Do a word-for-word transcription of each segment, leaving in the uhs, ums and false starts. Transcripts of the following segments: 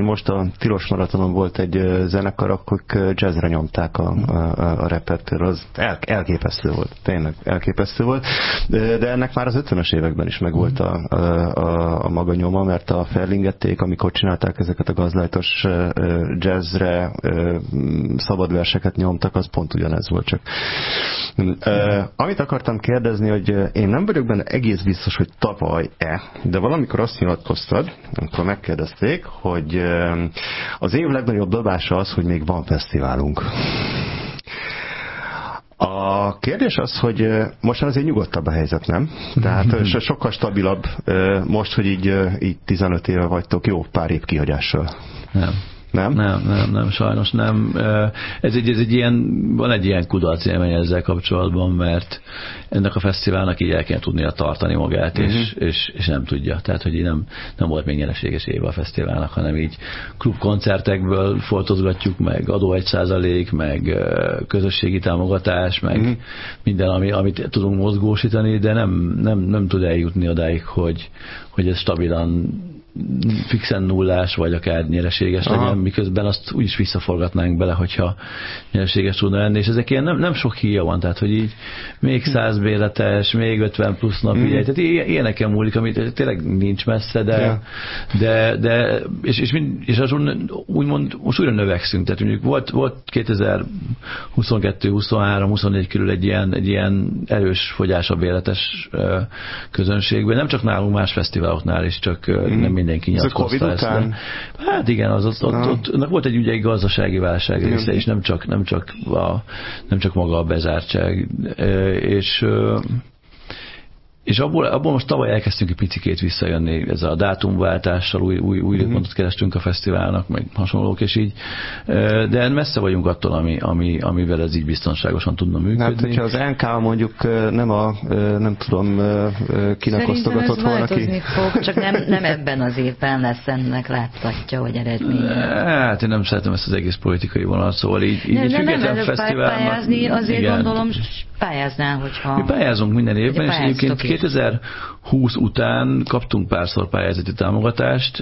most a Tilos Maratonon volt egy zenekar, akkor jazzre nyomták a, a, a repertőr, az el, elképesztő volt, tényleg elképesztő volt, de, de ennek már az ötvenes években is megvolt a, a, a maga nyoma, mert a Ferlingették, amikor csinálták ezeket a gazlájtos jazzre szabad verseket nyomtak, az pont ugyanez volt csak. Amit akartam kérdezni, hogy én nem vagyok benne egész biztos, hogy tavaly-e, de valamikor azt nyilatkoztad, amikor megkérdezték, hogy az év legnagyobb dobása az, hogy még van fesztiválunk. A kérdés az, hogy most azért nyugodtabb a helyzet, nem? Tehát sokkal stabilabb most, hogy így, így tizenöt éve vagytok, jó pár év kihagyással. Nem. Nem? Nem, nem, nem, sajnos nem. Ez egy, ez egy ilyen, van egy ilyen kudarc élmény ezzel kapcsolatban, mert ennek a fesztiválnak így el kell tudnia tartani magát, uh-huh. és, és, és nem tudja. Tehát, hogy így nem, nem volt még nyereséges éve a fesztiválnak, hanem így klubkoncertekből foltozgatjuk, meg adó egy százalék, meg közösségi támogatás, meg uh-huh. minden, ami, amit tudunk mozgósítani, de nem, nem, nem tud eljutni odáig, hogy, hogy ez stabilan fixen nullás, vagy akár nyereséges Aha. legyen, miközben azt úgyis visszaforgatnánk bele, hogyha nyereséges tudna lenni, és ezek ilyen nem, nem sok híja van, tehát hogy így még száz béletes, még ötven plusz napi, mm. tehát ilyeneken múlik, amit tényleg nincs messze, de, yeah. de, de és, és, mind, és azon úgymond most újra növekszünk, tehát mondjuk volt, volt kétezer-huszonkettő, huszonhárom, huszonnégy körül egy ilyen, egy ilyen erős fogyás a béletes közönségben, nem csak nálunk, más fesztiváloknál is, csak mm. nem mindenki nyilatkozta ezt. De, hát igen, az ott, ott, ott, ott volt egy ugye egy gazdasági válság része, és nem csak, nem csak, a, nem csak maga a bezártság. És És abból, abból most tavaly elkezdtünk egy picikét visszajönni ezzel a dátumváltással, új, új, új uh-huh. pontot kerestünk a fesztiválnak, meg hasonlók, és így. De messze vagyunk attól, ami, ami, amivel ez így biztonságosan tudna működni. Hát, hogyha az en ká mondjuk nem a, nem tudom, kinek osztogatott volna ki. Szerintem ez változni fog, csak nem, nem ebben az évben lesz ennek láthatja, hogy eredménye. Hát én nem szeretem ezt az egész politikai vonalat, szóval így, így egy független fesztiválnak. Pályázni azért igen. Gondolom, pályáznál, hogyha... Mi pályázunk minden évben, és egyébként kétezer-húsz után kaptunk párszor pályázati támogatást,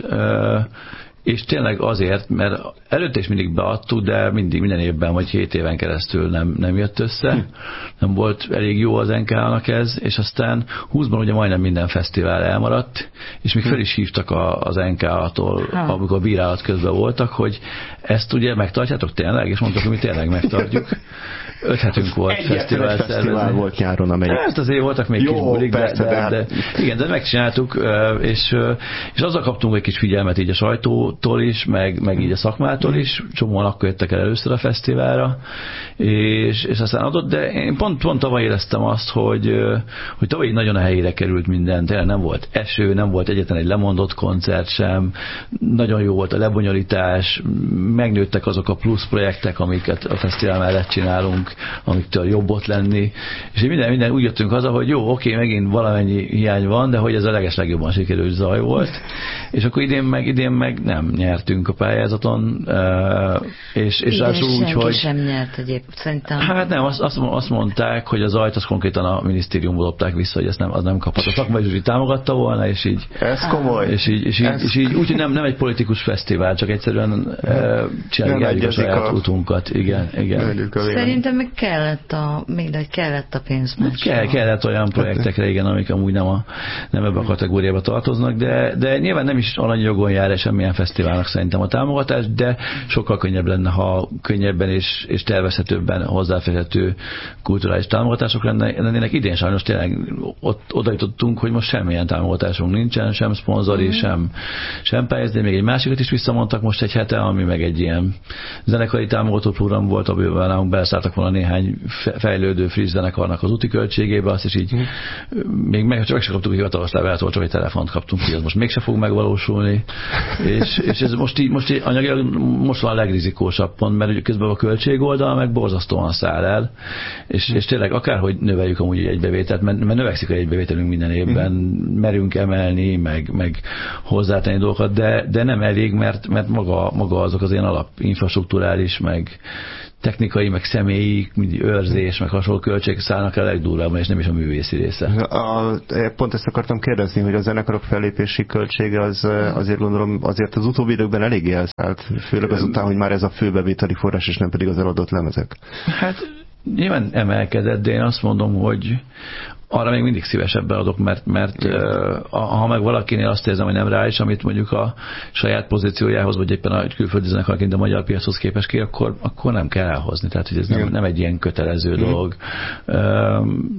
és tényleg azért, mert előtte is mindig beadtuk, de mindig minden évben vagy hét éven keresztül nem, nem jött össze. Hm. Nem volt elég jó az en ká-nak ez, és aztán húszban ugye majdnem minden fesztivál elmaradt, és még fel is hívtak a, az en ká-tól, ha. amikor bírálat közben voltak, hogy ezt ugye megtartjátok tényleg, és mondtak, hogy mi tényleg megtartjuk. Öt hetünk volt fesztivál fesztivál volt nyáron, amelyik... Hát azért voltak még kis bulik, de, de, de, de, igen, de megcsináltuk, és, és azzal kaptunk egy kis figyelmet így a sajtótól is, meg, meg így a szakmától is, csomóan akkor jöttek el először a fesztiválra, és, és aztán adott, de én pont, pont tavaly éreztem azt, hogy, hogy tavaly nagyon a helyére került minden, tényleg nem volt eső, nem volt egyetlen egy lemondott koncert sem, nagyon jó volt a lebonyolítás, megnőttek azok a plusz projektek, amiket a fesztivál mellett csinálunk, amiktől jobb ott lenni, és minden, minden úgy jöttünk haza, hogy jó, oké, megint valamennyi hiány van, de hogy ez a legeslegjobban sikerült zaj volt, és akkor idén meg, idén meg nem nyertünk a pályázaton, és, és igen, úgy, hogy... sem nyert egyébként, szerintem. Hát nem, azt, azt, azt mondták, hogy a zajt azt konkrétan a minisztériumból lopták vissza, hogy ezt nem, az nem kaphat. A szakmai zsűri támogatta volna, és így... Ez komoly. És így, és így, ez... és így úgy, hogy nem, nem egy politikus fesztivál, csak egyszerűen csináljuk a saját útunkat. Igen, igen. Szerintem meg kellett a, még de kellett a pénz máshol. Kell, kellett olyan projektekre, igen, amik amúgy nem, a, nem ebbe a kategóriába tartoznak, de, de nyilván nem is alanyjogon jár semmilyen fesztiválnak szerintem a támogatás, de sokkal könnyebb lenne, ha könnyebben és, és tervezhetőbben hozzáférhető kulturális támogatások lennének. Idén sajnos tényleg ott, oda jutottunk, hogy most semmilyen támogatásunk nincsen, sem szponzori, mm. sem, sem pályázni. Még egy másikat is visszamondtak most egy hete, ami meg egy ilyen zenekari támogató program volt, amiben nálunk beleszálltak volna néhány fejlődő friss zenekarnak az úti költségébe, azt is így mm. még meg, csak meg sem kaptuk hivatalos levelet, csak egy telefont kaptunk, hogy az most mégse fog megvalósulni. és, és ez most így, most így anyagilag most van a legrizikósabb pont, mert közben a költségoldal meg borzasztóan száll el, és, és tényleg akárhogy növeljük amúgy egy bevételt, mert, mert növekszik a egybevételünk minden évben, mm. merünk emelni, meg, meg hozzátenni dolgokat, de, de nem elég, mert, mert maga, maga azok az ilyen alapinfrastruktúrális, meg technikai, meg személyi, mindig őrzés, meg hasonló költségek szállnak el legdurvábban, és nem is a művészi része. A, pont ezt akartam kérdezni, hogy a zenekarok fellépési költsége az azért gondolom azért az utóbbi időkben eléggé elszállt, főleg azután, hogy már ez a főbevételi forrás, és nem pedig az eladott lemezek. Hát nyilván emelkedett, de én azt mondom, hogy arra még mindig szívesebben adok, mert, mert uh, ha meg valakinél azt érzem, hogy nem reális, amit mondjuk a saját pozíciójához, vagy éppen a külföldi zenekarként a magyar piachoz képes ki, akkor, akkor nem kell elhozni. Tehát, hogy ez nem, nem egy ilyen kötelező mm. dolog. Um,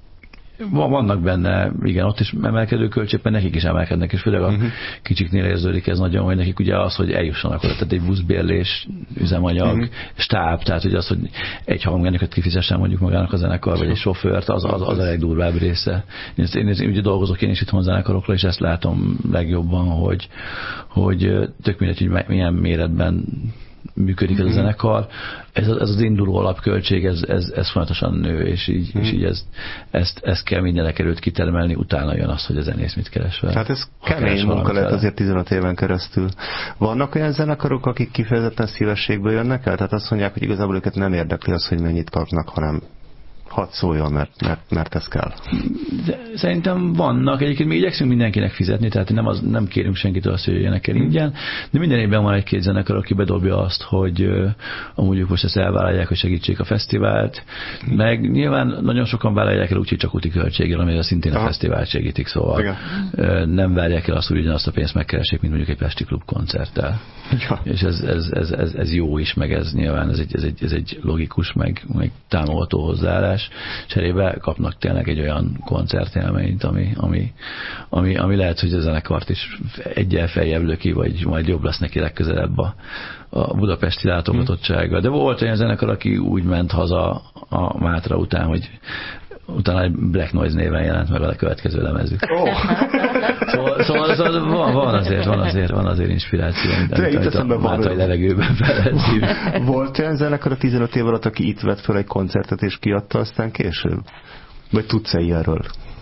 Vannak benne, igen, ott is emelkedő költségben, nekik is emelkednek, és főleg a uh-huh. kicsiknél érződik ez nagyon, hogy nekik ugye az, hogy eljussanak oda, tehát egy buszbérlés, üzemanyag, uh-huh. stáb, tehát hogy az, hogy egy hangmérnököt kifizessen mondjuk magának a zenekar, vagy egy sofőrt, az, az, az a legdurvább része. Én, én, én ugye dolgozok én is itthon zenekarokra, és ezt látom legjobban, hogy, hogy tök mindegy, hogy milyen méretben működik ez a zenekar. Ez, ez az induló alapköltség, ez, ez, ez folyamatosan nő, és így, hmm. és így ezt, ezt, ezt kell mindenek előtt kitermelni, utána jön az, hogy a zenész mit keres vele. Tehát ez kemény munka lett azért tizenöt éven keresztül. Vannak olyan zenekarok, akik kifejezetten szívességből jönnek el? Tehát azt mondják, hogy igazából őket nem érdekli az, hogy mennyit kapnak, hanem hadd szóljon, mert, mert, mert ez kell. De szerintem vannak. Egyébként mi igyekszünk mindenkinek fizetni, tehát nem, az, nem kérünk senkitől azt, hogy jöjjenek el ingyen, de minden évben van egy-két zenekar, aki bedobja azt, hogy uh, amúgy ők most ezt elvállalják, hogy segítsék a fesztivált, meg nyilván nagyon sokan vállalják el úgyhogy csak úti költséggel, amire szintén a fesztivált segítik, szóval uh, nem várják el azt, hogy ugyanazt a pénzt megkeressék, mint mondjuk egy Pesti Klub koncerttel. Ja. És ez, ez, ez, ez, ez jó is, meg ez nyilván ez egy, ez egy, ez egy logikus, meg, meg támogató hozzáállás. Cserébe kapnak tényleg egy olyan koncertélményt, ami, ami, ami, ami lehet, hogy a zenekart is egyel feljebb löki, vagy majd jobb lesz neki legközelebb a, a budapesti látogatottsága. De volt olyan zenekar, aki úgy ment haza a Mátra után, hogy utána egy Black Noise néven jelent meg a következő lemezük. Oh. Szóval, szóval, szóval van, van, azért, van, azért, van azért inspiráció, amit a Mátrai levegőben fel lehet szívni. Volt olyan zenekar a tizenöt év alatt, aki itt vett fel egy koncertet és kiadta aztán később? Vagy tudsz-e ilyenről?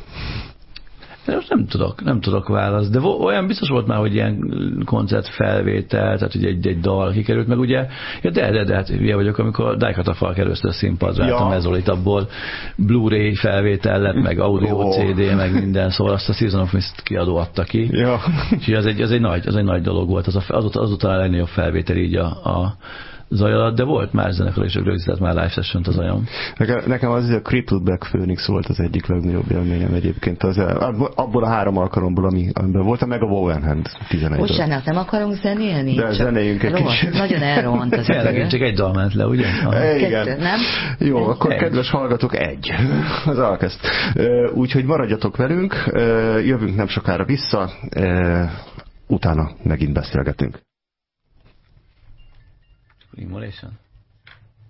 De most nem tudok, nem tudok választ, de olyan biztos volt már, hogy ilyen koncertfelvétel, tehát ugye egy, egy dal kikerült, meg ugye, ja de, de, de hát hülye vagyok, amikor Dijkatafal került a színpadra, ja. A Mezolit, abból Blu-ray felvétel lett, meg audio oh. cé dé, meg minden, szóval azt a Season of Mist kiadó adta ki. Ja. Úgyhogy az egy, az egy, nagy, az egy nagy dolog volt, az, a, az, az utána a legnagyobb felvétel így a, a zaj alatt, de volt már zenekar, és rögzített már live sessiont az ajam. Nekem, nekem az a Crippled Black Phoenix volt az egyik legnagyobb élményem egyébként. Az, abból a három alkalomból, ami, amiben voltam, meg a Woven Hand tizenegy. Bocsánat, nem akarunk zenélni? De zenéljünk egy kicsit. Nagyon elrohant az idő. Csak egy dal ment le, ugye? Igen. Kettő, nem? Jó, egy. Akkor kedves hallgatók, egy. Az elkezd. Úgyhogy maradjatok velünk, jövünk nem sokára vissza, utána megint beszélgetünk. Immolation?